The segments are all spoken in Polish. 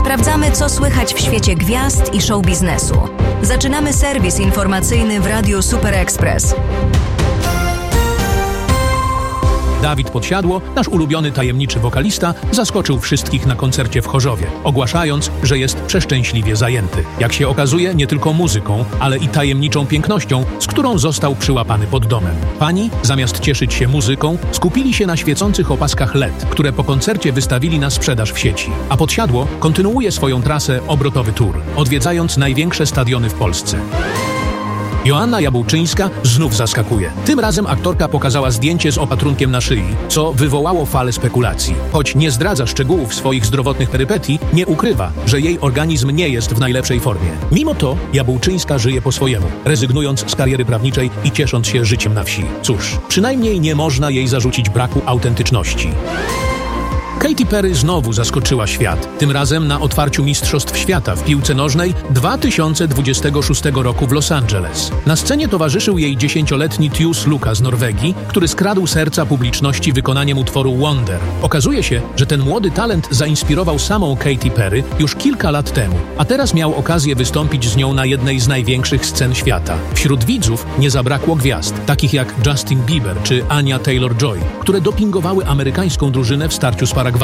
Sprawdzamy, co słychać w świecie gwiazd i show biznesu. Zaczynamy serwis informacyjny w Radiu Super Express. Dawid Podsiadło, nasz ulubiony tajemniczy wokalista, zaskoczył wszystkich na koncercie w Chorzowie, ogłaszając, że jest przeszczęśliwie zajęty. Jak się okazuje, nie tylko muzyką, ale i tajemniczą pięknością, z którą został przyłapany pod domem. Fani, zamiast cieszyć się muzyką, skupili się na świecących opaskach LED, które po koncercie wystawili na sprzedaż w sieci. A Podsiadło kontynuuje swoją trasę obrotowy tour, odwiedzając największe stadiony w Polsce. Joanna Jabłczyńska znów zaskakuje. Tym razem aktorka pokazała zdjęcie z opatrunkiem na szyi, co wywołało falę spekulacji. Choć nie zdradza szczegółów swoich zdrowotnych perypetii, nie ukrywa, że jej organizm nie jest w najlepszej formie. Mimo to Jabłczyńska żyje po swojemu, rezygnując z kariery prawniczej i ciesząc się życiem na wsi. Cóż, przynajmniej nie można jej zarzucić braku autentyczności. Katy Perry znowu zaskoczyła świat, tym razem na otwarciu Mistrzostw Świata w piłce nożnej 2026 roku w Los Angeles. Na scenie towarzyszył jej 10-letni Tius Luka z Norwegii, który skradł serca publiczności wykonaniem utworu Wonder. Okazuje się, że ten młody talent zainspirował samą Katy Perry już kilka lat temu, a teraz miał okazję wystąpić z nią na jednej z największych scen świata. Wśród widzów nie zabrakło gwiazd, takich jak Justin Bieber czy Anya Taylor-Joy, które dopingowały amerykańską drużynę w starciu z Paragwajem.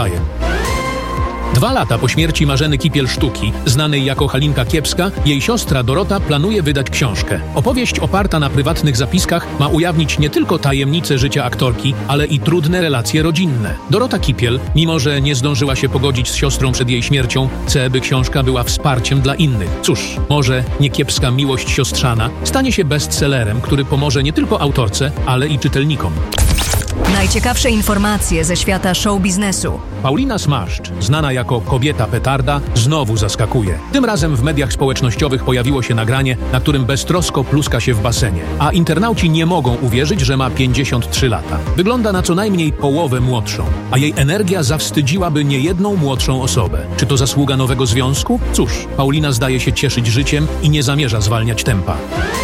2 lata po śmierci Marzeny Kipiel-Sztuki, znanej jako Halinka Kiepska, jej siostra Dorota planuje wydać książkę. Opowieść oparta na prywatnych zapiskach ma ujawnić nie tylko tajemnice życia aktorki, ale i trudne relacje rodzinne. Dorota Kipiel, mimo że nie zdążyła się pogodzić z siostrą przed jej śmiercią, chce, by książka była wsparciem dla innych. Cóż, może niekiepska miłość siostrzana stanie się bestsellerem, który pomoże nie tylko autorce, ale i czytelnikom. Najciekawsze informacje ze świata show biznesu. Paulina Smaszcz, znana jako kobieta petarda, znowu zaskakuje. Tym razem w mediach społecznościowych pojawiło się nagranie, na którym beztrosko pluska się w basenie. A internauci nie mogą uwierzyć, że ma 53 lata. Wygląda na co najmniej połowę młodszą, a jej energia zawstydziłaby niejedną młodszą osobę. Czy to zasługa nowego związku? Cóż, Paulina zdaje się cieszyć życiem i nie zamierza zwalniać tempa.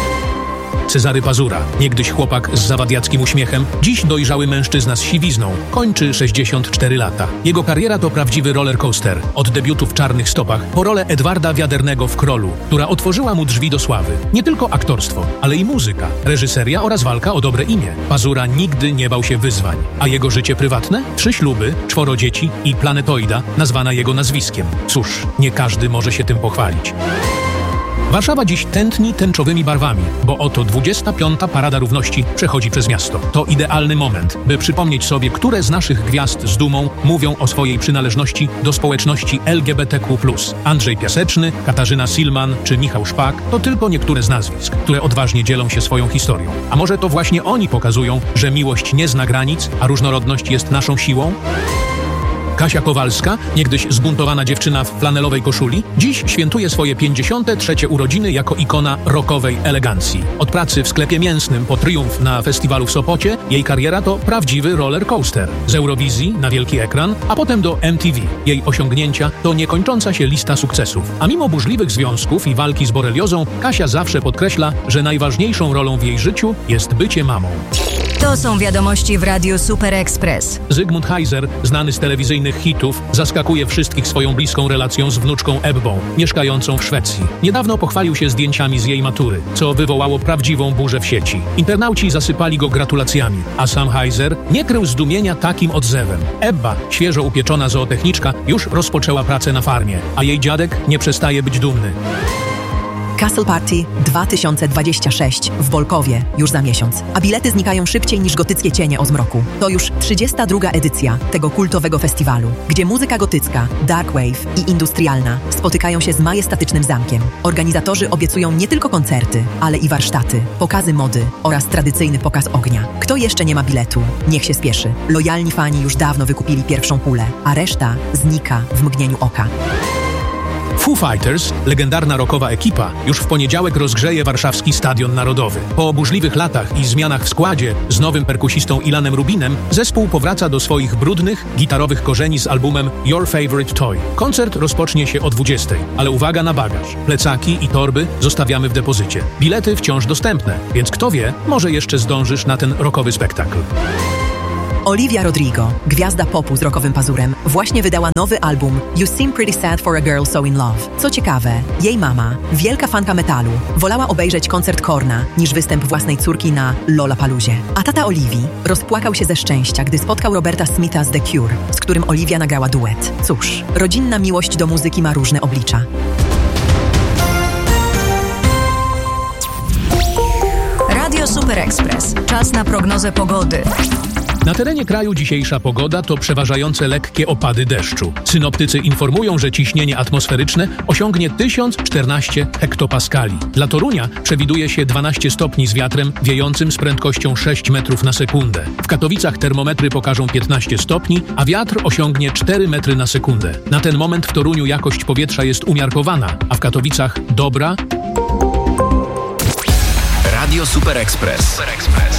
Cezary Pazura, niegdyś chłopak z zawadiackim uśmiechem, dziś dojrzały mężczyzna z siwizną, kończy 64 lata. Jego kariera to prawdziwy rollercoaster. Od debiutu w Czarnych stopach po rolę Edwarda Wiadernego w Krolu, która otworzyła mu drzwi do sławy. Nie tylko aktorstwo, ale i muzyka, reżyseria oraz walka o dobre imię. Pazura nigdy nie bał się wyzwań. A jego życie prywatne? 3 śluby, 4 dzieci i planetoida, nazwana jego nazwiskiem. Cóż, nie każdy może się tym pochwalić. Warszawa dziś tętni tęczowymi barwami, bo oto 25. Parada Równości przechodzi przez miasto. To idealny moment, by przypomnieć sobie, które z naszych gwiazd z dumą mówią o swojej przynależności do społeczności LGBTQ+. Andrzej Piaseczny, Katarzyna Silman czy Michał Szpak to tylko niektóre z nazwisk, które odważnie dzielą się swoją historią. A może to właśnie oni pokazują, że miłość nie zna granic, a różnorodność jest naszą siłą? Kasia Kowalska, niegdyś zbuntowana dziewczyna w flanelowej koszuli, dziś świętuje swoje 53. urodziny jako ikona rockowej elegancji. Od pracy w sklepie mięsnym po triumf na festiwalu w Sopocie, jej kariera to prawdziwy roller coaster. Z Eurowizji na wielki ekran, a potem do MTV. Jej osiągnięcia to niekończąca się lista sukcesów. A mimo burzliwych związków i walki z boreliozą, Kasia zawsze podkreśla, że najważniejszą rolą w jej życiu jest bycie mamą. To są wiadomości w Radiu Super Express. Zygmunt Heiser, znany z telewizyjnych hitów, zaskakuje wszystkich swoją bliską relacją z wnuczką Ebbą, mieszkającą w Szwecji. Niedawno pochwalił się zdjęciami z jej matury, co wywołało prawdziwą burzę w sieci. Internauci zasypali go gratulacjami, a sam Heiser nie krył zdumienia takim odzewem. Ebba, świeżo upieczona zootechniczka, już rozpoczęła pracę na farmie, a jej dziadek nie przestaje być dumny. Castle Party 2026 w Bolkowie już za miesiąc, a bilety znikają szybciej niż gotyckie cienie o zmroku. To już 32. edycja tego kultowego festiwalu, gdzie muzyka gotycka, dark wave i industrialna spotykają się z majestatycznym zamkiem. Organizatorzy obiecują nie tylko koncerty, ale i warsztaty, pokazy mody oraz tradycyjny pokaz ognia. Kto jeszcze nie ma biletu, niech się spieszy. Lojalni fani już dawno wykupili pierwszą pulę, a reszta znika w mgnieniu oka. Foo Fighters, legendarna rockowa ekipa, już w poniedziałek rozgrzeje warszawski Stadion Narodowy. Po burzliwych latach i zmianach w składzie z nowym perkusistą Ilanem Rubinem, zespół powraca do swoich brudnych, gitarowych korzeni z albumem Your Favorite Toy. Koncert rozpocznie się o 20:00, ale uwaga na bagaż. Plecaki i torby zostawiamy w depozycie. Bilety wciąż dostępne, więc kto wie, może jeszcze zdążysz na ten rockowy spektakl. Olivia Rodrigo, gwiazda popu z rockowym pazurem, właśnie wydała nowy album You Seem Pretty Sad for a Girl So in Love. Co ciekawe, jej mama, wielka fanka metalu, wolała obejrzeć koncert Korna niż występ własnej córki na Lollapaloozie. A tata Olivii rozpłakał się ze szczęścia, gdy spotkał Roberta Smitha z The Cure, z którym Olivia nagrała duet. Cóż, rodzinna miłość do muzyki ma różne oblicza. Radio Super Express. Czas na prognozę pogody. Na terenie kraju dzisiejsza pogoda to przeważające lekkie opady deszczu. Synoptycy informują, że ciśnienie atmosferyczne osiągnie 1014 hektopaskali. Dla Torunia przewiduje się 12 stopni z wiatrem wiejącym z prędkością 6 metrów na sekundę. W Katowicach termometry pokażą 15 stopni, a wiatr osiągnie 4 metry na sekundę. Na ten moment w Toruniu jakość powietrza jest umiarkowana, a w Katowicach dobra. Radio Super Express.